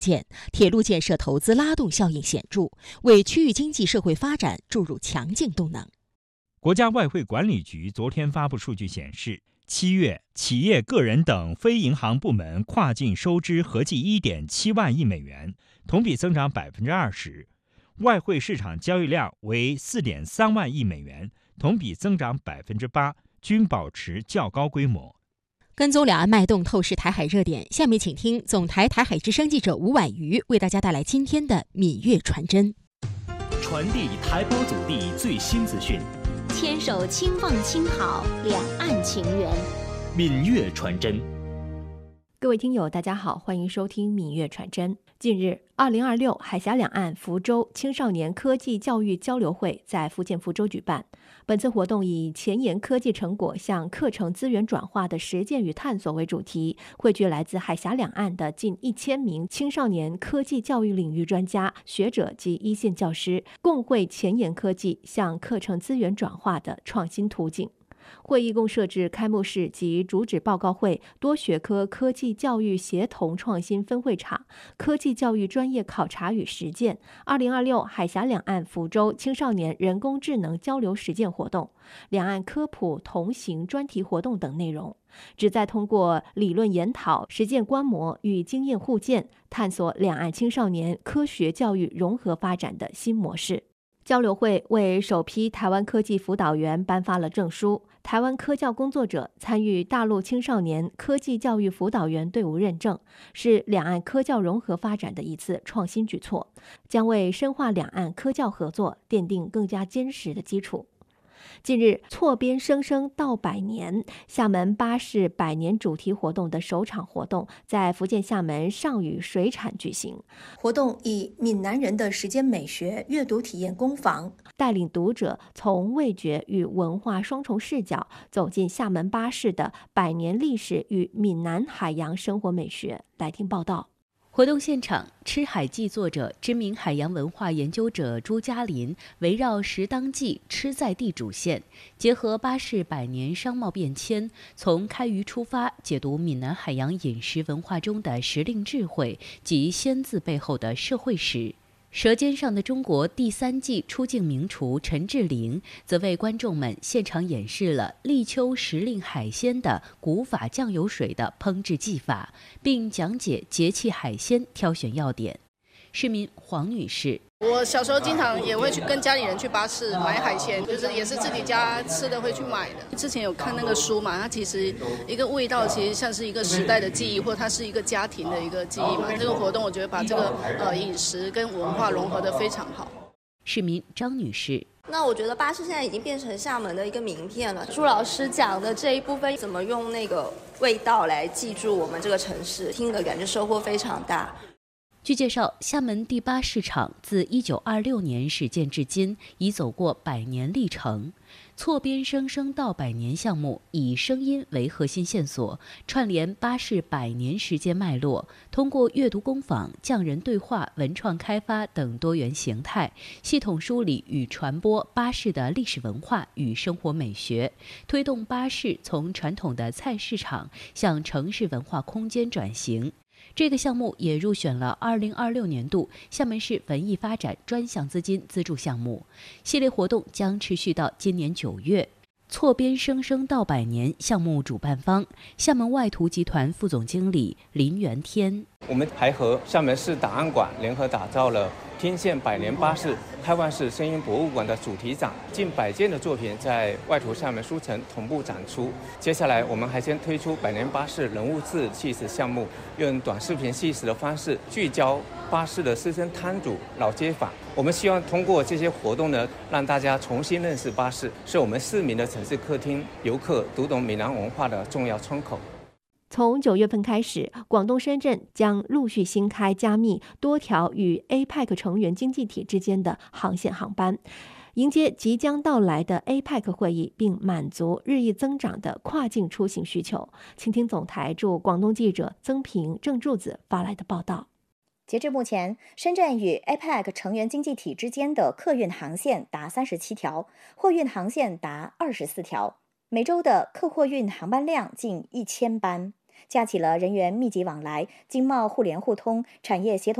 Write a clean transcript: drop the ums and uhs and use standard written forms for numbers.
建，铁路建设投资拉动效应显著，为区域经济社会发展注入强劲动能。 国家外汇管理局昨天发布数据显示，7月企业、个人等非银行部门跨境收支合计1.7万亿美元，同比增长20%；外汇市场交易量为4.3万亿美元，同比增长8%，均保持较高规模。 跟踪两岸脉动，透视台海热点。下面请听总台台海之声记者吴婉瑜为大家带来今天的闽粤传真。 传递台胞祖地最新资讯， 牵手轻放轻好，两岸情缘。 闽粤传真。 各位听友大家好，欢迎收听闽粤传真。近日，2026海峡两岸福州青少年科技教育交流会在福建福州举办。本次活动以前沿科技成果向课程资源转化的实践与探索为主题，汇聚来自海峡两岸的近1000名青少年科技教育领域专家、学者及一线教师，共绘前沿科技向课程资源转化的创新途径。会议共设置开幕式及主旨报告会、多学科科技教育协同创新分会场、科技教育专业考察与实践、2026海峡两岸福州青少年人工智能交流实践活动、两岸科普同行专题活动等内容，旨在通过理论研讨、实践观摩与经验互鉴，探索两岸青少年科学教育融合发展的新模式。交流会为首批台湾科技辅导员颁发了证书，台湾科教工作者参与大陆青少年科技教育辅导员队伍认证，是两岸科教融合发展的一次创新举措，将为深化两岸科教合作奠定更加坚实的基础。近日，错边生生到百年厦门巴士百年主题活动的首场活动在福建厦门上虞水产举行。活动以闽南人的时间美学阅读体验工坊，带领读者从味觉与文化双重视角走进厦门巴士的百年历史与闽南海洋生活美学。来听报道。 活动现场，吃海记作者、知名海洋文化研究者朱嘉林围绕食当季、吃在地主线，结合巴士百年商贸变迁，从开渔出发，解读闽南海洋饮食文化中的时令智慧及鲜字背后的社会史。舌尖上的中国第3季出镜名厨陈志玲则为观众们现场演示了立秋时令海鲜的古法酱油水的烹制技法，并讲解节气海鲜挑选要点。市民黄女士： 我小时候经常也会去跟家里人去巴士买海鲜，就是也是自己家吃的会去买的。之前有看那个书嘛，它其实一个味道其实像是一个时代的记忆，或它是一个家庭的一个记忆嘛。这个活动我觉得把这个饮食跟文化融合得非常好。 市民张女士： 那我觉得巴士现在已经变成厦门的一个名片了。朱老师讲的这一部分，怎么用那个味道来记住我们这个城市，听的感觉收获非常大。 据介绍，厦门第8市场自1926年始建至今，已走过100年历程。错边生生到百年项目以声音为核心线索，串联巴士100年时间脉络，通过阅读工坊、匠人对话、文创开发等多元形态，系统梳理与传播巴士的历史文化与生活美学，推动巴士从传统的菜市场向城市文化空间转型。这个项目也入选了2026年度厦门市文艺发展专项资金资助项目。系列活动将持续到今年9月。错边生生到百年项目主办方厦门外图集团副总经理林元天： 我们还和厦门市档案馆联合打造了天线百年巴士开放式声音博物馆的主题展，近100件的作品在外图厦门书城同步展出。接下来我们还将推出百年巴士人物志纪实项目，用短视频纪实的方式聚焦巴士的资深摊主、老街坊。我们希望通过这些活动呢，让大家重新认识巴士，是我们市民的城市客厅，游客读懂闽南文化的重要窗口。 从9月份开始，广东深圳将陆续新开加密多条与 APEC 成员经济体之间的航线航班，迎接即将到来的 APEC 会议，并满足日益增长的跨境出行需求。请听总台驻广东记者曾平、郑柱子发来的报道。 截至目前，深圳与 APEC 成员经济体之间的客运航线达37条，货运航线达24条，每周的客货运航班量近1000班。 架起了人员密集往来、经贸互联互通、产业协同